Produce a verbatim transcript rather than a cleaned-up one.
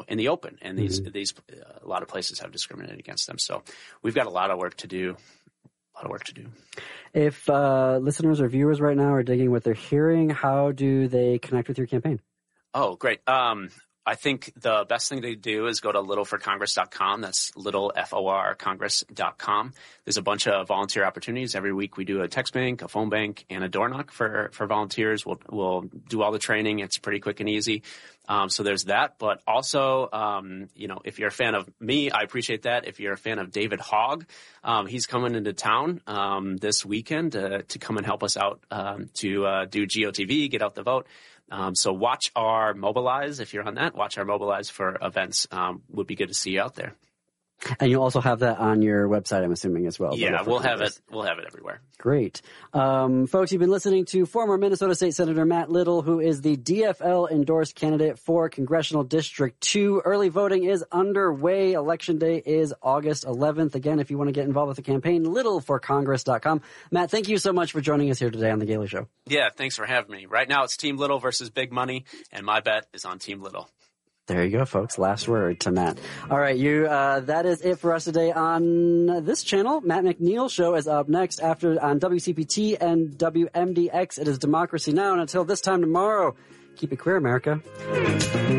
in the open. And these, Mm-hmm. these, uh, a lot of places have discriminated against them. So we've got a lot of work to do. A lot of work to do. If uh, listeners or viewers right now are digging what they're hearing, how do they connect with your campaign? Oh, great. Um, I think the best thing to do is go to little for congress dot com. That's little, F O R, congress dot com. There's a bunch of volunteer opportunities. Every week we do a text bank, a phone bank, and a door knock for, for volunteers. We'll, we'll do all the training. It's pretty quick and easy. Um, so there's that. But also, um, you know, if you're a fan of me, I appreciate that. If you're a fan of David Hogg, um, he's coming into town, um, this weekend, uh, to come and help us out, um, to, uh, do G O T V, get out the vote. Um, so watch our Mobilize. If you're on that, watch our Mobilize for events. Um, would be good to see you out there. And you'll also have that on your website, I'm assuming, as well. Yeah, we'll have it. We'll have it everywhere. Great. Um, folks, you've been listening to former Minnesota State Senator Matt Little, who is the D F L endorsed candidate for Congressional District two. Early voting is underway. Election day is August eleventh. Again, if you want to get involved with the campaign, little for congress dot com. Matt, thank you so much for joining us here today on The Gailey Show. Yeah, thanks for having me. Right now it's Team Little versus Big Money, and my bet is on Team Little. There you go, folks. Last word to Matt. All right, you. Uh, that is it for us today on this channel. Matt McNeil Show is up next after on W C P T and W M D X. It is Democracy Now! And until this time tomorrow, keep it queer, America.